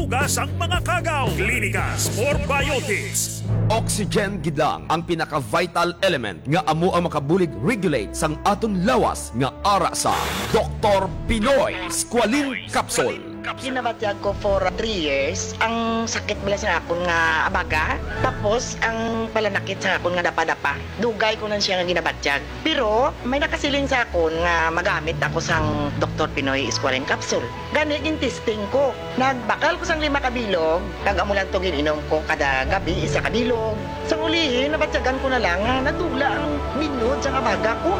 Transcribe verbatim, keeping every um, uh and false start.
mahugas ang mga kagaw. Clinicas for Biotics. Oxygen gidang ang pinaka-vital element nga amo ang makabulig regulate sang aton lawas nga ara sa Doktor Pinoy Squalene Capsule. Ginabatyag ko for three years. Ang sakit bala sa akon nga abaga. Tapos, ang palanakit sa akon nga dapa-dapa. Dugay ko na siya nga ginabatyag. Pero, may nakasiling sa akon nga magamit ako sang Doktor Pinoy Squalene Capsule. Gani yung testing ko. Nagbakal ko sang lima kabilog. Nag-amulan to gininom ko kada gabi isa kabilog. Sa ulihin, nabatyagan ko na lang nga natugla ang minod sa abaga ko.